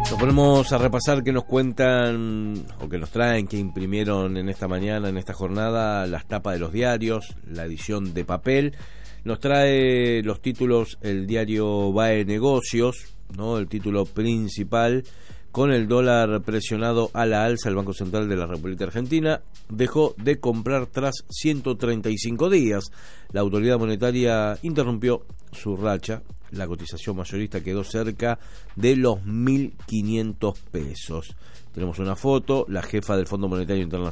Nos ponemos a repasar qué nos cuentan o que nos traen, que imprimieron en esta mañana, en esta jornada, las tapas de los diarios, la edición de papel. Nos trae los títulos el diario BAE Negocios, ¿no? El título principal: con el dólar presionado a la alza, el Banco Central de la República Argentina dejó de comprar tras 135 días. La autoridad monetaria interrumpió su racha. La cotización mayorista quedó cerca de los 1.500 pesos. Tenemos una foto, la jefa del Fondo Monetario Internacional